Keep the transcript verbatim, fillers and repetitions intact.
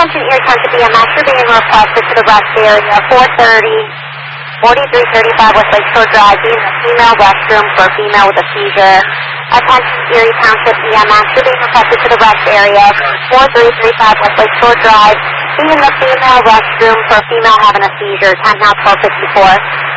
Attention, Erie Township E M S, you're being requested to the rest area, four thirty, forty-three thirty-five West Lakeshore Drive, being the female restroom for a female with a seizure. Attention, Erie Township E M S, you're being requested to the rest area, four three three five West Lakeshore Drive, being the female restroom for a female having a seizure. Time now twelve fifty-four.